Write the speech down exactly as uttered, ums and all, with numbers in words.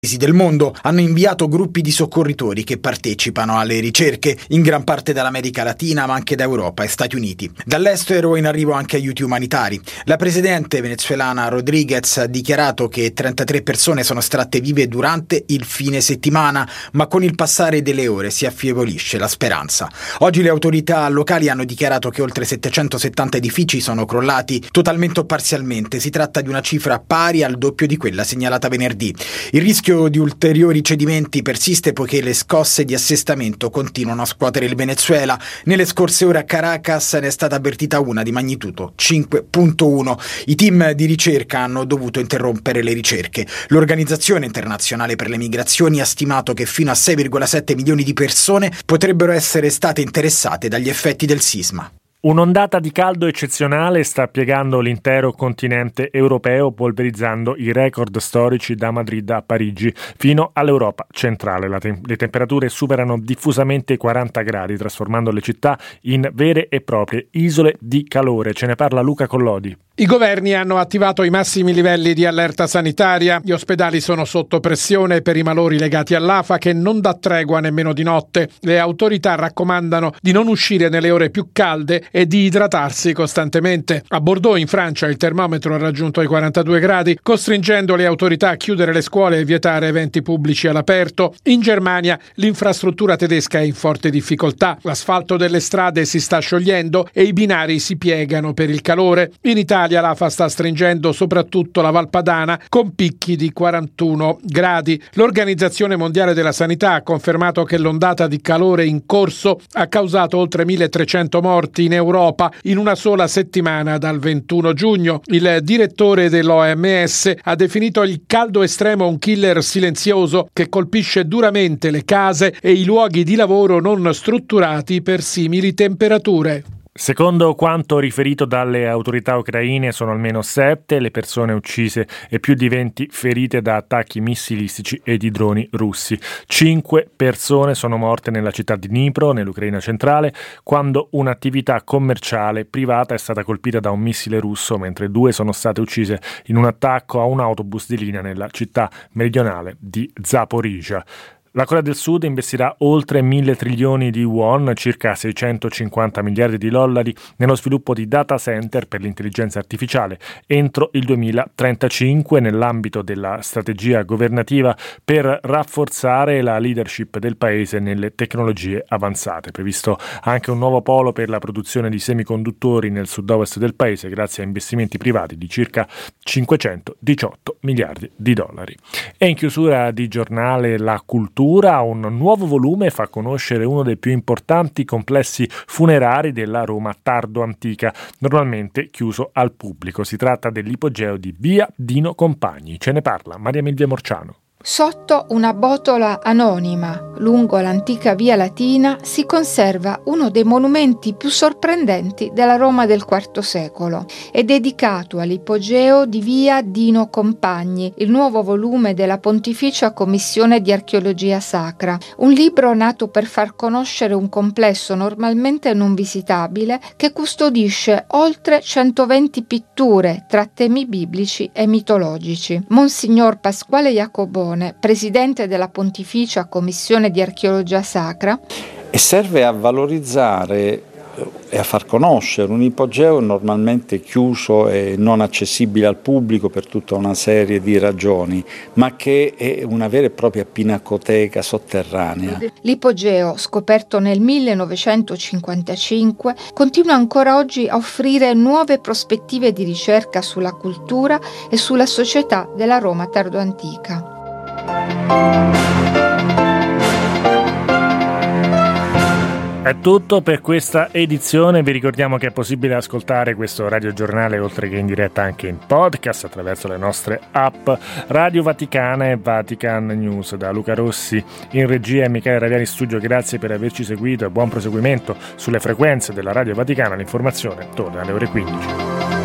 del mondo hanno inviato gruppi di soccorritori che partecipano alle ricerche in gran parte dall'America Latina ma anche da Europa e Stati Uniti. Dall'estero in arrivo anche aiuti umanitari. La presidente venezuelana Rodriguez ha dichiarato che trentatré persone sono estratte vive durante il fine settimana, ma con il passare delle ore si affievolisce la speranza. Oggi le autorità locali hanno dichiarato che oltre settecentosettanta edifici sono crollati totalmente o parzialmente. Si tratta di una cifra pari al doppio di quella segnalata venerdì. Il rischio di ulteriori cedimenti persiste poiché le scosse di assestamento continuano a scuotere il Venezuela. Nelle scorse ore a Caracas ne è stata avvertita una di magnitudo cinque virgola uno. I team di ricerca hanno dovuto interrompere le ricerche. L'Organizzazione Internazionale per le Migrazioni ha stimato che fino a sei virgola sette milioni di persone potrebbero essere state interessate dagli effetti del sisma. Un'ondata di caldo eccezionale sta piegando l'intero continente europeo, polverizzando i record storici da Madrid a Parigi fino all'Europa centrale. La te- le temperature superano diffusamente i quaranta gradi, trasformando le città in vere e proprie isole di calore. Ce ne parla Luca Collodi. I governi hanno attivato i massimi livelli di allerta sanitaria. Gli ospedali sono sotto pressione per i malori legati all'afa che non dà tregua nemmeno di notte. Le autorità raccomandano di non uscire nelle ore più calde e di idratarsi costantemente. A Bordeaux, in Francia, il termometro ha raggiunto i quarantadue gradi, costringendo le autorità a chiudere le scuole e vietare eventi pubblici all'aperto. In Germania, l'infrastruttura tedesca è in forte difficoltà. L'asfalto delle strade si sta sciogliendo e i binari si piegano per il calore. In Italia l'afa sta stringendo soprattutto la Val Padana con picchi di quarantuno gradi. L'Organizzazione Mondiale della Sanità ha confermato che l'ondata di calore in corso ha causato oltre milletrecento morti in Europa in una sola settimana dal ventuno giugno. Il direttore dell'O M S ha definito il caldo estremo un killer silenzioso che colpisce duramente le case e i luoghi di lavoro non strutturati per simili temperature. Secondo quanto riferito dalle autorità ucraine, sono almeno sette le persone uccise e più di venti ferite da attacchi missilistici e di droni russi. Cinque persone sono morte nella città di Dnipro, nell'Ucraina centrale, quando un'attività commerciale privata è stata colpita da un missile russo, mentre due sono state uccise in un attacco a un autobus di linea nella città meridionale di Zaporizhzhia. La Corea del Sud investirà oltre mille trilioni di won, circa seicentocinquanta miliardi di dollari, nello sviluppo di data center per l'intelligenza artificiale entro il duemilatrentacinque nell'ambito della strategia governativa per rafforzare la leadership del paese nelle tecnologie avanzate. Previsto anche un nuovo polo per la produzione di semiconduttori nel sud-ovest del paese grazie a investimenti privati di circa cinquecentodiciotto miliardi di dollari. E in chiusura di giornale La Cultura, un nuovo volume fa conoscere uno dei più importanti complessi funerari della Roma tardo-antica, normalmente chiuso al pubblico. Si tratta dell'ipogeo di Via Dino Compagni. Ce ne parla Maria Milvia Morciano. Sotto una botola anonima, lungo l'antica via Latina, si conserva uno dei monumenti più sorprendenti della Roma del quarto secolo. È dedicato all'ipogeo di via Dino Compagni, il nuovo volume della Pontificia Commissione di Archeologia Sacra, un libro nato per far conoscere un complesso normalmente non visitabile che custodisce oltre centoventi pitture tra temi biblici e mitologici. Monsignor Pasquale Iacoboni, presidente della Pontificia Commissione di Archeologia Sacra, e serve a valorizzare e a far conoscere un ipogeo normalmente chiuso e non accessibile al pubblico per tutta una serie di ragioni, ma che è una vera e propria pinacoteca sotterranea. L'ipogeo, scoperto nel millenovecentocinquantacinque, continua ancora oggi a offrire nuove prospettive di ricerca sulla cultura e sulla società della Roma tardoantica. È tutto per questa edizione. Vi ricordiamo che è possibile ascoltare questo radiogiornale oltre che in diretta anche in podcast attraverso le nostre app Radio Vaticana e Vatican News. Da Luca Rossi in regia e Michele Raviani in studio, grazie per averci seguito e buon proseguimento sulle frequenze della Radio Vaticana. L'informazione torna alle ore quindici.